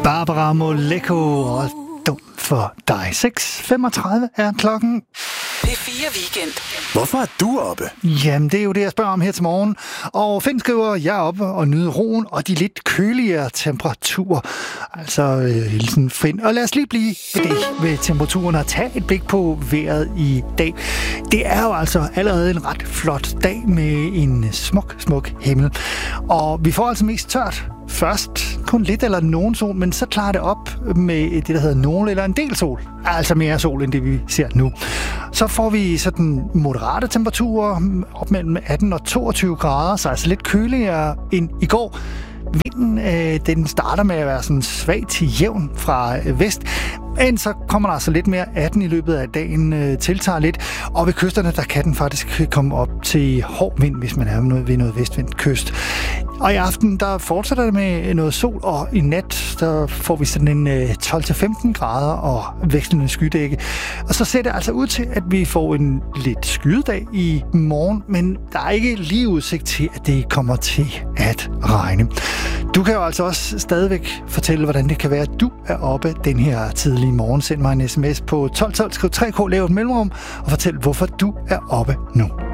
Barbara Moleko og Dum for dig. 6:35 er klokken. P4 Weekend. Hvorfor er du oppe? Jamen, det er jo det, jeg spørger om her til morgen. Og Finn skriver, jeg er oppe og nyder roen og de lidt køligere temperaturer. Altså, hilsen Finn. Og lad os lige blive ved det, ved temperaturen, og tage et blik på vejret i dag. Det er jo altså allerede en ret flot dag med en smuk himmel. Og vi får altså mest tørt. Først kun lidt eller nogen sol, men så klarer det op med det, der hedder nogen eller en del sol. Altså mere sol, end det vi ser nu. Så får vi sådan moderate temperaturer op mellem 18 og 22 grader, så altså lidt køligere end i går. Vinden, den starter med at være sådan svag til jævn fra vest, men så kommer der altså lidt mere 18 i løbet af dagen, tiltager lidt, og ved kysterne, der kan den faktisk komme op til hård vind, hvis man er ved noget vestvendt kyst. Og i aften, der fortsætter det med noget sol, og i nat, der får vi sådan en 12-15 grader og vekslende skydække. Og så ser det altså ud til, at vi får en lidt skydedag i morgen, men der er ikke lige udsigt til, at det kommer til at regne. Du kan jo altså også stadigvæk fortælle, hvordan det kan være, at du er oppe den her tidlige morgen. Send mig en sms på 1212, skriv 3K, lav et mellemrum og fortæl, hvorfor du er oppe nu.